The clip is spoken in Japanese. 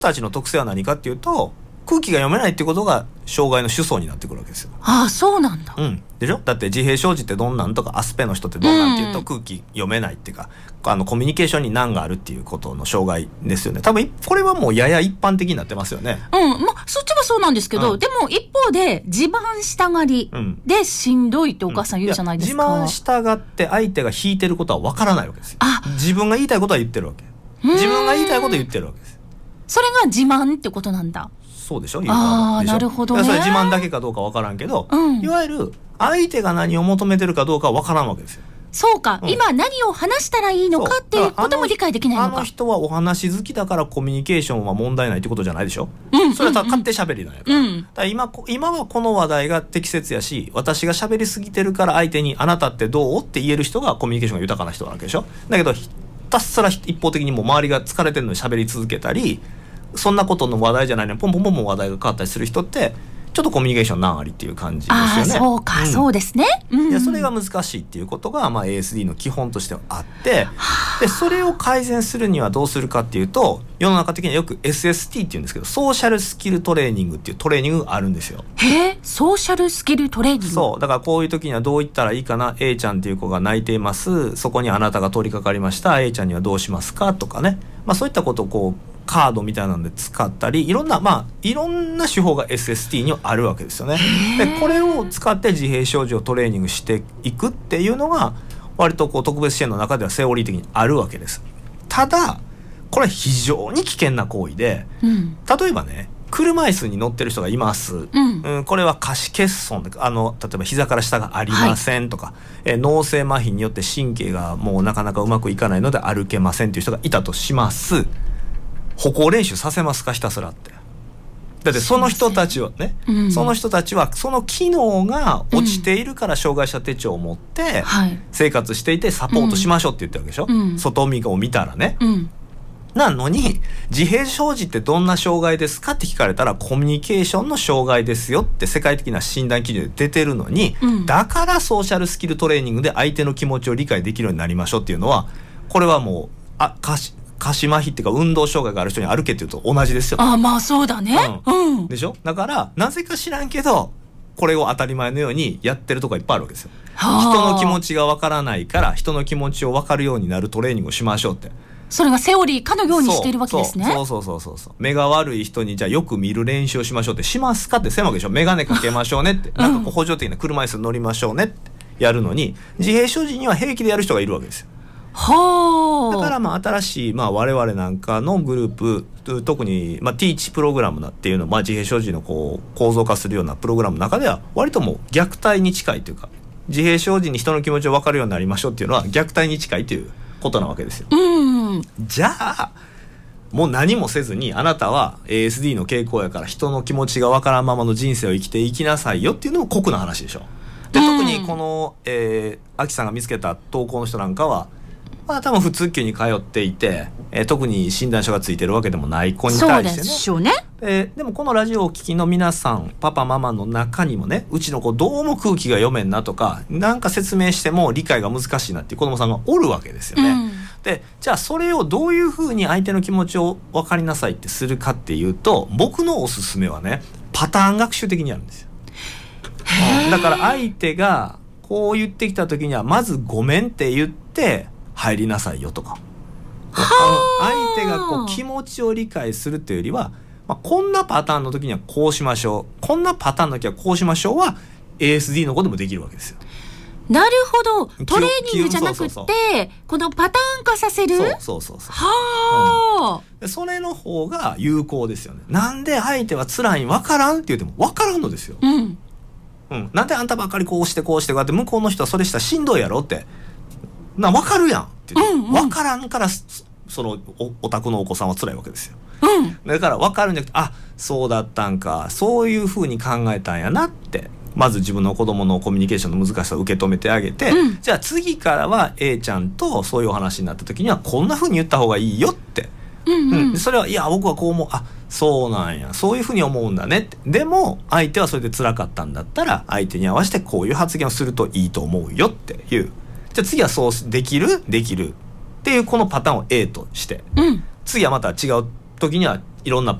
たちの特性は何かっていうと、空気が読めないっていうことが障害の主訴になってくるわけですよ。 ああ、そうなんだ。 でしょ。だって自閉症児ってどんなんとかアスペの人ってどんなんっていうと、空気読めないっていうか、コミュニケーションに難があるっていうことの障害ですよね。多分これはもうやや一般的になってますよね。 そっちはそうなんですけど、でも一方で自慢したがりでしんどいってお母さん言うじゃないですか。 自慢したがって相手が引いてることは分からないわけですよ。自分が言いたいことは言ってるわけ。自分が言いたいことを言ってるわけです。 それが自慢ってことなんだ。 そうでしょ。 なるほどね。 それ自慢だけかどうか分からんけど、いわゆる相手が何を求めてるかどうかは分からんわけですよ。 そうか、今何を話したらいいのかっていうことも理解できないのか。 あの人はお話好きだからコミュニケーションは問題ないってことじゃないでしょ。それは勝手喋りなんやから。だから今はこの話題が適切やし、私が喋りすぎてるから相手にあなたってどうって言える人がコミュニケーションが豊かな人なわけでしょ。だけどひたすら一方的にもう周りが疲れてるのに喋り続けたり、そんなことの話題じゃないのにポンポンポンポン話題が変わったりする人ってちょっとコミュニケーション難ありっていう感じですよね。 そうか、そうですね。 いや、それが難しいっていうことが、ASD の基本としてはあって、でそれを改善するにはどうするかっていうと、世の中的にはよく SST っていうんですけど、ソーシャルスキルトレーニングっていうトレーニングがあるんですよ。 ソーシャルスキルトレーニング。 そうだからこういう時にはどう言ったらいいかな。 A ちゃんっていう子が泣いています、そこにあなたが通りかかりました、 A ちゃんにはどうしますかとかね、そういったことをカードみたいなので使ったり、いろんな手法が SST にはあるわけですよね。でこれを使って自閉症児をトレーニングしていくっていうのが割と特別支援の中ではセオリー的にあるわけです。ただこれは非常に危険な行為で、例えばね、車椅子に乗ってる人がいます、これは下肢欠損で、例えば膝から下がありませんとか、脳性麻痺によって神経がもうなかなかうまくいかないので歩けませんという人がいたとします。歩行練習させますか、ひたすらって。だってその人たちはね、その人たちはその機能が落ちているから障害者手帳を持って生活していてサポートしましょうって言ってるわけでしょ、外見を見たらね、なのに自閉症児ってどんな障害ですかって聞かれたら、コミュニケーションの障害ですよって世界的な診断基準で出てるのに、だからソーシャルスキルトレーニングで相手の気持ちを理解できるようになりましょうっていうのは、これはもう下肢麻痺っていうか運動障害がある人に歩けっていうと同じですよ。 そうだね。 でしょ。だからなぜか知らんけどこれを当たり前のようにやってるとこいっぱいあるわけですよ。人の気持ちがわからないから人の気持ちをわかるようになるトレーニングをしましょうって。 それがセオリーかのようにしているわけですね。 そう目が悪い人にじゃあよく見る練習をしましょうってしますかって狭いわけでしょ。眼鏡かけましょうねって、なんか補助的な車椅子乗りましょうねってやるのに、自閉症児には平気でやる人がいるわけですよ。だから新しい我々なんかのグループ、特にティーチプログラムっていうのを自閉症児の構造化するようなプログラムの中では割ともう虐待に近いというか、自閉症児に人の気持ちを分かるようになりましょうっていうのは虐待に近いということなわけですよ。じゃあもう何もせずに、あなたは ASD の傾向やから人の気持ちが分からんままの人生を生きていきなさいよっていうのも酷な話でしょ。で特にこのアキさんが見つけた投稿の人なんかは多分普通級に通っていて、特に診断書がついてるわけでもない子に対してね。そうでしょうね。でもこのラジオをお聞きの皆さん、パパママの中にもね、うちの子どうも空気が読めんなとか、なんか説明しても理解が難しいなっていう子供さんがおるわけですよね。でじゃあそれをどういうふうに相手の気持ちを分かりなさいってするかっていうと、僕のおすすめはね、パターン学習的にやるんですよ。だから相手がこう言ってきた時にはまずごめんって言って入りなさいよとか、相手が気持ちを理解するというよりは、こんなパターンの時にはこうしましょう、こんなパターンの時はこうしましょうは ASD の子でもできるわけですよ。 なるほど。トレーニングじゃなくてこのパターン化させる。それの方が有効ですよね。なんで相手は辛い分からんって言っても分からんのですよ。なんであんたばっかりこうしてこうしてこうやって向こうの人はそれしたらしんどいやろって分かるやんって言って、分からんからその お宅のお子さんは辛いわけですよ。だから分かるんじゃなくて、あ、そうだったんか、そういうふうに考えたんやなって、まず自分の子供のコミュニケーションの難しさを受け止めてあげて、じゃあ次からは A ちゃんとそういうお話になった時にはこんなふうに言った方がいいよって、それはいや僕はこう思う、あ、そうなんや、そういうふうに思うんだねって。でも相手はそれで辛かったんだったら相手に合わせてこういう発言をするといいと思うよっていう、じゃあ次はそうできるっていうこのパターンを A として、次はまた違う時にはいろんな